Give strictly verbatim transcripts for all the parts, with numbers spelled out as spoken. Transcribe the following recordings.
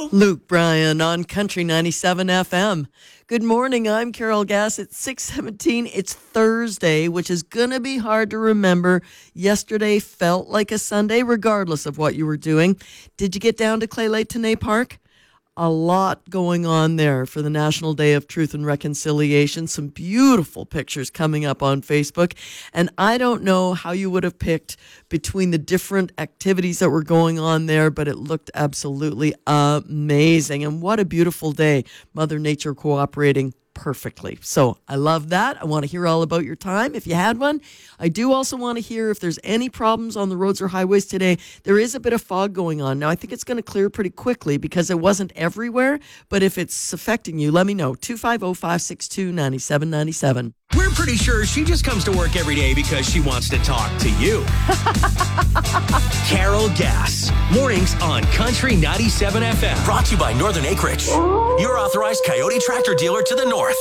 Luke Bryan on Country ninety-seven F M. Good morning, I'm Carol Gass. It's six seventeen. It's Thursday, which is going to be hard to remember. Yesterday felt like a Sunday, regardless of what you were doing. Did you get down to Clay Lake Tenay Park? A lot going on there for the National Day of Truth and Reconciliation. Some beautiful pictures coming up on Facebook. And I don't know how you would have picked between the different activities that were going on there, but it looked absolutely amazing. And what a beautiful day. Mother Nature cooperating perfectly. So I love that. I want to hear all about your time if you had one. I do also want to hear if there's any problems on the roads or highways today. There is a bit of fog going on. Now, I think it's going to clear pretty quickly because it wasn't everywhere. But if it's affecting you, let me know. two five zero, five six two, nine seven nine seven. We're pretty sure she just comes to work every day because she wants to talk to you. Carol Gass. Mornings on Country ninety-seven F M. Brought to you by Northern Acreage, your authorized Coyote tractor dealer to the north.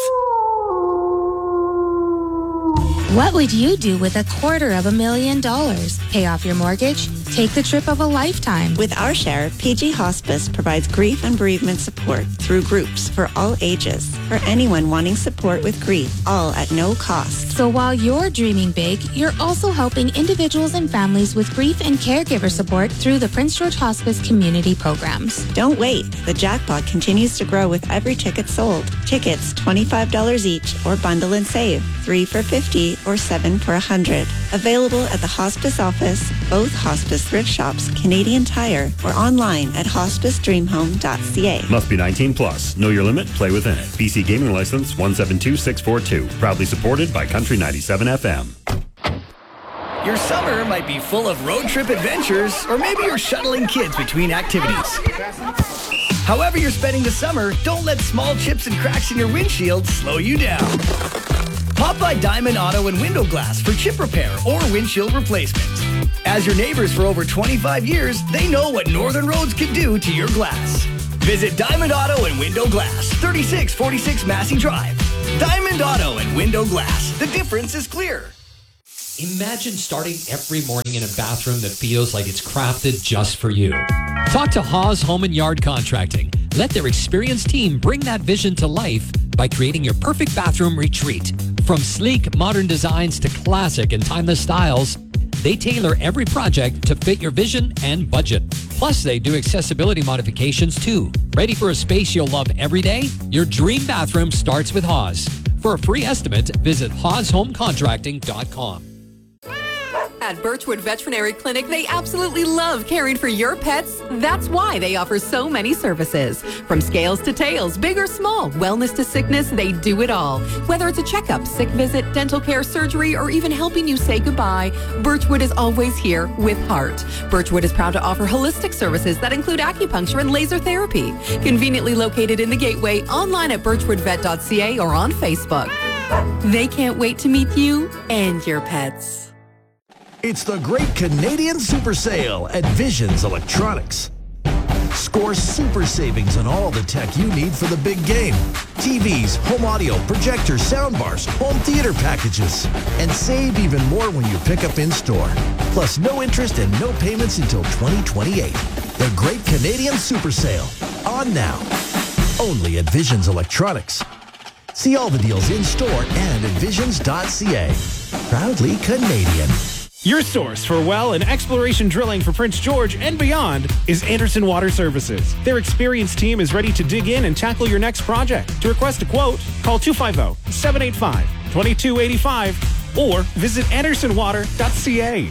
What would you do with a quarter of a million dollars? Pay off your mortgage? Take the trip of a lifetime. With Our Share, P G Hospice provides grief and bereavement support through groups for all ages, for anyone wanting support with grief, all at no cost. So while you're dreaming big, you're also helping individuals and families with grief and caregiver support through the Prince George Hospice community programs. Don't wait. The jackpot continues to grow with every ticket sold. Tickets twenty-five dollars each or bundle and save. Three for fifty dollars or seven for one hundred dollars. Available at the hospice office, both hospice thrift shops, Canadian Tire, or online at hospice dream home dot c a. Must be nineteen plus. Know your limit, play within it. B C Gaming License one seven two six four two. Proudly supported by Country ninety-seven F M. Your summer might be full of road trip adventures, or maybe you're shuttling kids between activities. However you're spending the summer, don't let small chips and cracks in your windshield slow you down. Pop by Diamond Auto and Window Glass for chip repair or windshield replacement. As your neighbors for over twenty-five years, they know what Northern Roads can do to your glass. Visit Diamond Auto and Window Glass, thirty-six forty-six Massey Drive. Diamond Auto and Window Glass. The difference is clear. Imagine starting every morning in a bathroom that feels like it's crafted just for you. Talk to Haas Home and Yard Contracting. Let their experienced team bring that vision to life by creating your perfect bathroom retreat. From sleek, modern designs to classic and timeless styles, they tailor every project to fit your vision and budget. Plus, they do accessibility modifications too. Ready for a space you'll love every day? Your dream bathroom starts with Haas. For a free estimate, visit haas home contracting dot com. At Birchwood Veterinary Clinic, they absolutely love caring for your pets. That's why they offer so many services. From scales to tails, big or small, wellness to sickness, they do it all. Whether it's a checkup, sick visit, dental care, surgery, or even helping you say goodbye, Birchwood is always here with heart. Birchwood is proud to offer holistic services that include acupuncture and laser therapy. Conveniently located in the Gateway, online at birchwood vet dot c a or on Facebook. They can't wait to meet you and your pets. It's the Great Canadian Super Sale at Visions Electronics. Score super savings on all the tech you need for the big game. T Vs, home audio, projectors, soundbars, home theater packages. And save even more when you pick up in-store. Plus no interest and no payments until twenty twenty-eight. The Great Canadian Super Sale. On now. Only at Visions Electronics. See all the deals in-store and at visions dot c a. Proudly Canadian. Your source for well and exploration drilling for Prince George and beyond is Anderson Water Services. Their experienced team is ready to dig in and tackle your next project. To request a quote, call two five zero, seven eight five, two two eight five or visit anderson water dot c a.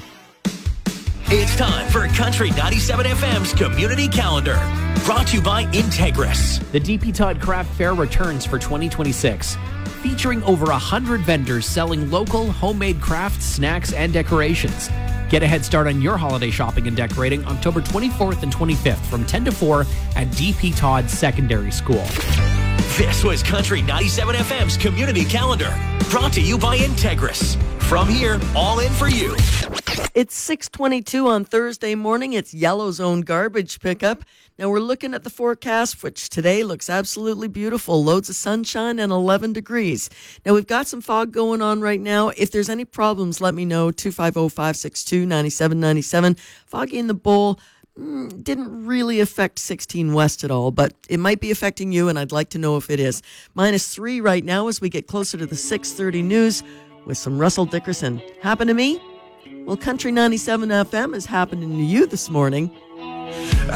It's time for Country ninety-seven F M's Community Calendar. Brought to you by Integris. The D P Todd Craft Fair returns for twenty twenty-six. Featuring over one hundred vendors selling local, homemade crafts, snacks, and decorations. Get a head start on your holiday shopping and decorating October twenty-fourth and twenty-fifth from ten to four at D P Todd Secondary School. This was Country ninety-seven F M's Community Calendar. Brought to you by Integris. From here, all in for you. It's six twenty-two on Thursday morning. It's Yellow Zone garbage pickup. Now we're looking at the forecast, which today looks absolutely beautiful. Loads of sunshine and eleven degrees. Now we've got some fog going on right now. If there's any problems, let me know. two five zero, five six two, nine seven nine seven. Foggy in the Bowl. mm, didn't really affect sixteen West at all, but it might be affecting you, and I'd like to know if it is. Minus three right now as we get closer to the six thirty news with some Russell Dickerson. Happen to me? Well, Country ninety-seven F M is happening to you this morning.